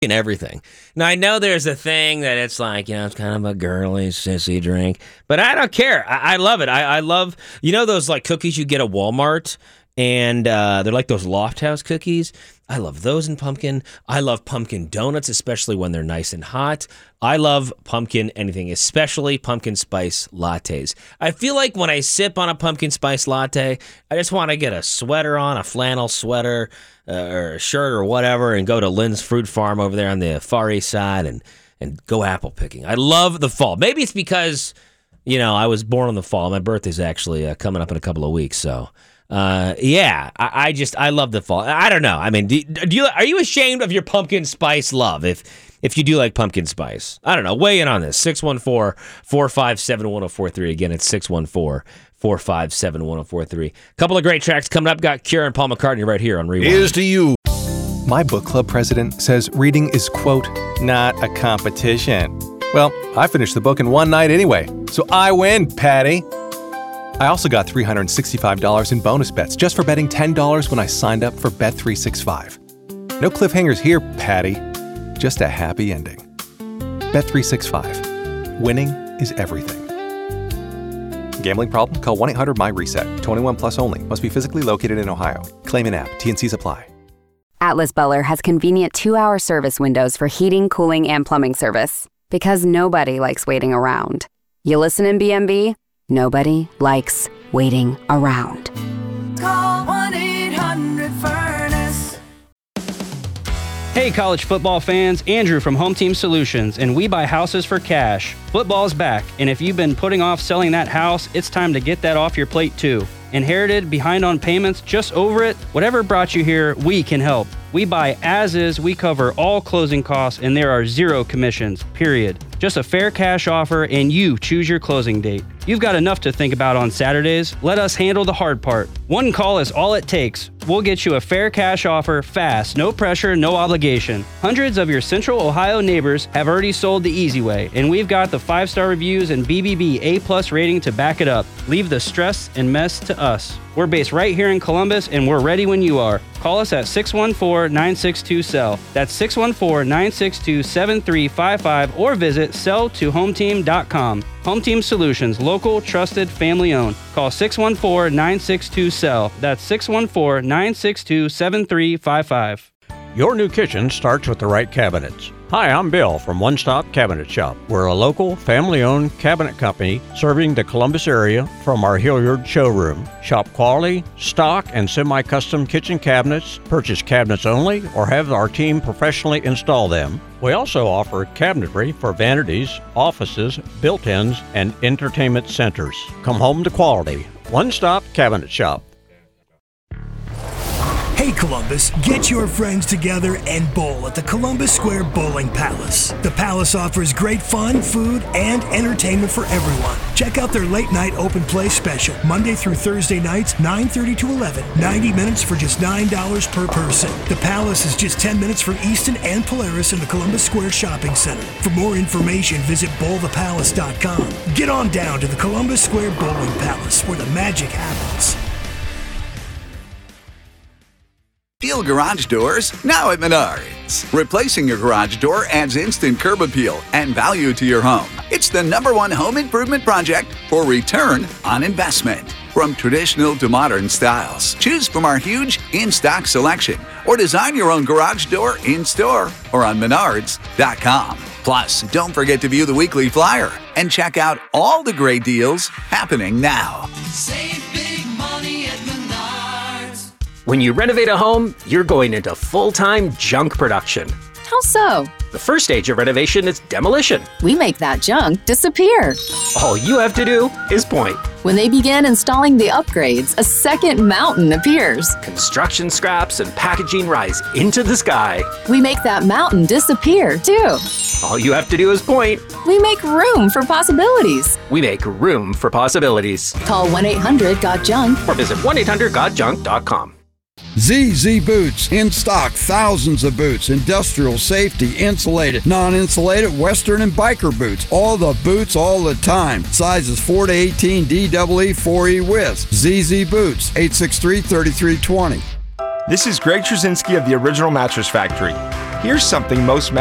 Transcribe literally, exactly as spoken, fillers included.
and everything. Now, I know there's a thing that it's like, you know, it's kind of a girly, sissy drink, but I don't care. I, I love it. I, I love, you know, those like cookies you get at Walmart, and uh, they're like those Loft House cookies. I love those in pumpkin. I love pumpkin donuts, especially when they're nice and hot. I love pumpkin anything, especially pumpkin spice lattes. I feel like when I sip on a pumpkin spice latte, I just want to get a sweater on, a flannel sweater, uh, or a shirt or whatever, and go to Lynn's Fruit Farm over there on the Far East Side and, and go apple picking. I love the fall. Maybe it's because, you know, I was born in the fall. My birthday's actually uh, coming up in a couple of weeks, so... Uh, yeah, I, I just, I love the fall. I don't know. I mean, do, do you, are you ashamed of your pumpkin spice love if, if you do like pumpkin spice? I don't know. Weigh in on this. six one four, four five seven, one oh four three. Again, it's six one four, four five seven, one oh four three. A couple of great tracks coming up. Got Cure and Paul McCartney right here on Rewind. Here's to you. My book club president says reading is, quote, not a competition. Well, I finished the book in one night anyway, so I win, Patty. I also got three hundred sixty-five dollars in bonus bets just for betting ten dollars when I signed up for Bet three sixty-five. No cliffhangers here, Patty. Just a happy ending. Bet three sixty-five. Winning is everything. Gambling problem? Call one eight hundred M Y RESET. twenty-one plus only. Must be physically located in Ohio. Claim in app. T and Cs apply. Atlas Buller has convenient two-hour service windows for heating, cooling, and plumbing service. Because nobody likes waiting around. You listen in B M B? Nobody likes waiting around. Call one eight hundred furnace. Hey college football fans, Andrew from Home Team Solutions, and we buy houses for cash. Football's back, and if you've been putting off selling that house, it's time to get that off your plate too. Inherited, behind on payments, just over it? Whatever brought you here, we can help. We buy as is, we cover all closing costs, and there are zero commissions, period. Just a fair cash offer, and you choose your closing date. You've got enough to think about on Saturdays. Let us handle the hard part. One call is all it takes. We'll get you a fair cash offer fast, no pressure, no obligation. Hundreds of your Central Ohio neighbors have already sold the easy way, and we've got the five-star reviews and B B B A-plus rating to back it up. Leave the stress and mess to us. We're based right here in Columbus, and we're ready when you are. Call us at six one four, nine six two, S E L L. That's six one four, nine six two, seven three five five, or visit sell to home team dot com. Home Team Solutions, local, trusted, family owned. Call six one four, nine six two, S E L L. That's six one four, nine six two, seven three five five. Your new kitchen starts with the right cabinets. Hi, I'm Bill from One Stop Cabinet Shop. We're a local, family-owned cabinet company serving the Columbus area from our Hilliard showroom. Shop quality, stock, and semi-custom kitchen cabinets, purchase cabinets only, or have our team professionally install them. We also offer cabinetry for vanities, offices, built-ins, and entertainment centers. Come home to quality. One Stop Cabinet Shop. Hey Columbus, get your friends together and bowl at the Columbus Square Bowling Palace. The Palace offers great fun, food, and entertainment for everyone. Check out their late night open play special, Monday through Thursday nights, nine thirty to eleven, ninety minutes for just nine dollars per person. The Palace is just ten minutes from Easton and Polaris in the Columbus Square Shopping Center. For more information, visit bowl the palace dot com. Get on down to the Columbus Square Bowling Palace, where the magic happens. Peel garage doors now at Menards. Replacing your garage door adds instant curb appeal and value to your home. It's the number one home improvement project for return on investment. From traditional to modern styles, choose from our huge in-stock selection or design your own garage door in-store or on menards dot com. Plus, don't forget to view the weekly flyer and check out all the great deals happening now. Save big money at Menards. When you renovate a home, you're going into full-time junk production. How so? The first stage of renovation is demolition. We make that junk disappear. All you have to do is point. When they begin installing the upgrades, a second mountain appears. Construction scraps and packaging rise into the sky. We make that mountain disappear, too. All you have to do is point. We make room for possibilities. We make room for possibilities. Call one eight hundred got junk or visit one eight hundred got junk dot com. Z Z Boots, in stock, thousands of boots, industrial, safety, insulated, non-insulated, western, and biker boots. All the boots, all the time. Sizes four to eighteen, D E E four E widths. Z Z Boots, eight six three, three three two zero. This is Greg Trzynski of the Original Mattress Factory. Here's something most